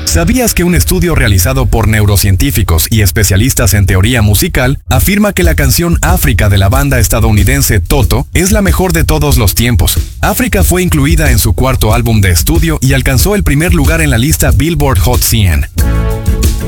¿Sabías que un estudio realizado por neurocientíficos y especialistas en teoría musical afirma que la canción África de la banda estadounidense Toto es la mejor de todos los tiempos? África fue incluida en su cuarto álbum de estudio y alcanzó el primer lugar en la lista Billboard Hot 100.